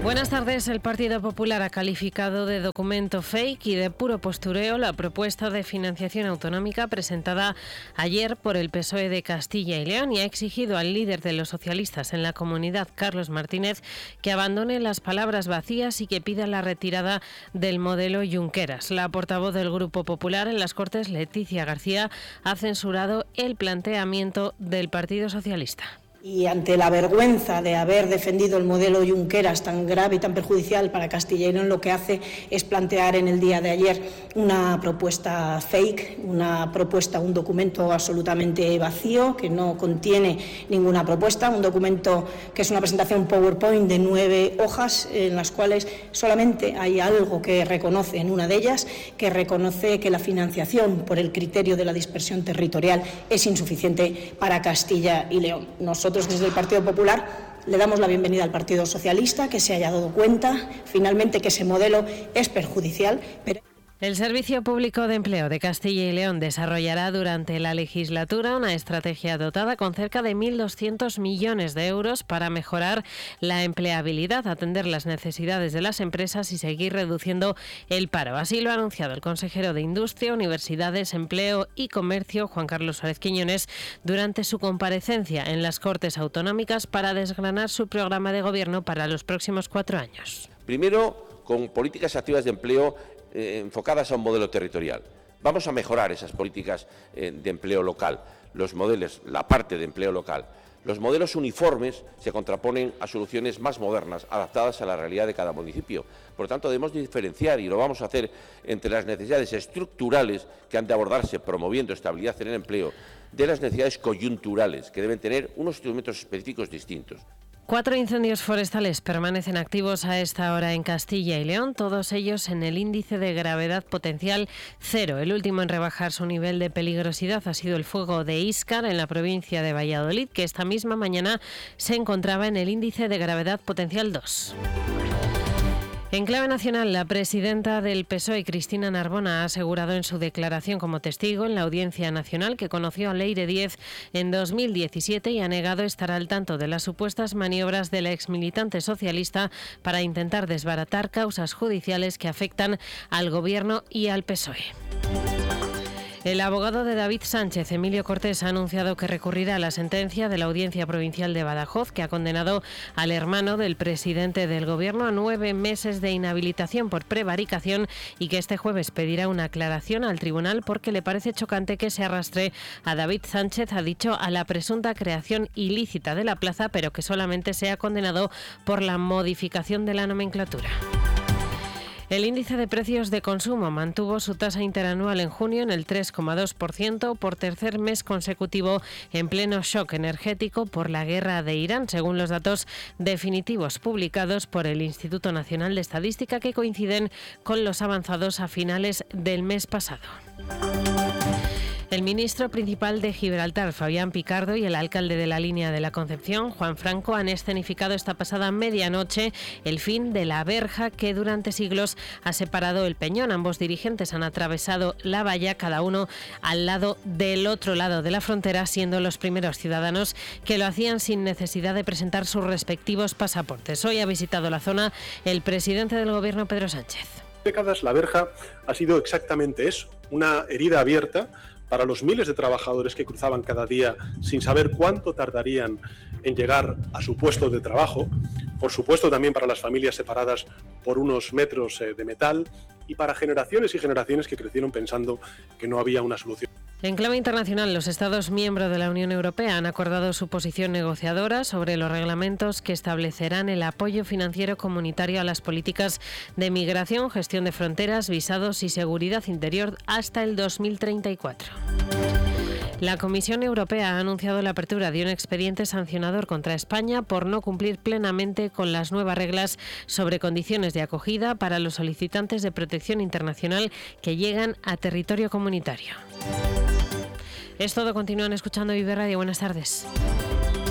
Buenas tardes. El Partido Popular ha calificado de documento fake y de puro postureo la propuesta de financiación autonómica presentada ayer por el PSOE de Castilla y León y ha exigido al líder de los socialistas en la comunidad, Carlos Martínez, que abandone las palabras vacías y que pida la retirada del modelo Junqueras. La portavoz del Grupo Popular en las Cortes, Leticia García, ha censurado el planteamiento del Partido Socialista. Y ante la vergüenza de haber defendido el modelo Junqueras tan grave y tan perjudicial para Castilla y León, lo que hace es plantear en el día de ayer una propuesta fake, un documento absolutamente vacío que no contiene ninguna propuesta, un documento que es una presentación PowerPoint de 9 hojas en las cuales solamente hay algo que reconoce en una de ellas, que reconoce que la financiación por el criterio de la dispersión territorial es insuficiente para Castilla y León. Nosotros desde el Partido Popular le damos la bienvenida al Partido Socialista, que se haya dado cuenta finalmente que ese modelo es perjudicial. El Servicio Público de Empleo de Castilla y León desarrollará durante la legislatura una estrategia dotada con cerca de 1.200 millones de euros para mejorar la empleabilidad, atender las necesidades de las empresas y seguir reduciendo el paro. Así lo ha anunciado el consejero de Industria, Universidades, Empleo y Comercio, Juan Carlos Suárez Quiñones, durante su comparecencia en las Cortes Autonómicas para desgranar su programa de gobierno para los próximos 4 años. Primero, con políticas activas de empleo enfocadas a un modelo territorial. Vamos a mejorar esas políticas de empleo local, los modelos, la parte de empleo local. Los modelos uniformes se contraponen a soluciones más modernas, adaptadas a la realidad de cada municipio. Por lo tanto, debemos diferenciar, y lo vamos a hacer, entre las necesidades estructurales que han de abordarse promoviendo estabilidad en el empleo, de las necesidades coyunturales, que deben tener unos instrumentos específicos distintos. 4 incendios forestales permanecen activos a esta hora en Castilla y León, todos ellos en el índice de gravedad potencial 0. El último en rebajar su nivel de peligrosidad ha sido el fuego de Íscar en la provincia de Valladolid, que esta misma mañana se encontraba en el índice de gravedad potencial 2. En clave nacional, la presidenta del PSOE, Cristina Narbona, ha asegurado en su declaración como testigo en la Audiencia Nacional que conoció a Leire Díez en 2017 y ha negado estar al tanto de las supuestas maniobras de la exmilitante socialista para intentar desbaratar causas judiciales que afectan al Gobierno y al PSOE. El abogado de David Sánchez, Emilio Cortés, ha anunciado que recurrirá a la sentencia de la Audiencia Provincial de Badajoz, que ha condenado al hermano del presidente del Gobierno a 9 meses de inhabilitación por prevaricación y que este jueves pedirá una aclaración al tribunal porque le parece chocante que se arrastre a David Sánchez, ha dicho, a la presunta creación ilícita de la plaza, pero que solamente sea condenado por la modificación de la nomenclatura. El índice de precios de consumo mantuvo su tasa interanual en junio en el 3,2% por tercer mes consecutivo en pleno shock energético por la guerra de Irán, según los datos definitivos publicados por el Instituto Nacional de Estadística, que coinciden con los avanzados a finales del mes pasado. El ministro principal de Gibraltar, Fabián Picardo, y el alcalde de la Línea de la Concepción, Juan Franco, han escenificado esta pasada medianoche el fin de la verja que durante siglos ha separado el Peñón. Ambos dirigentes han atravesado la valla, cada uno al lado del otro lado de la frontera, siendo los primeros ciudadanos que lo hacían sin necesidad de presentar sus respectivos pasaportes. Hoy ha visitado la zona el presidente del Gobierno, Pedro Sánchez. Décadas la verja ha sido exactamente eso, una herida abierta para los miles de trabajadores que cruzaban cada día sin saber cuánto tardarían en llegar a su puesto de trabajo, por supuesto también para las familias separadas por unos metros de metal y para generaciones y generaciones que crecieron pensando que no había una solución. En clave internacional, los Estados miembros de la Unión Europea han acordado su posición negociadora sobre los reglamentos que establecerán el apoyo financiero comunitario a las políticas de migración, gestión de fronteras, visados y seguridad interior hasta el 2034. La Comisión Europea ha anunciado la apertura de un expediente sancionador contra España por no cumplir plenamente con las nuevas reglas sobre condiciones de acogida para los solicitantes de protección internacional que llegan a territorio comunitario. Es todo, continúan escuchando Vive Radio. Buenas tardes.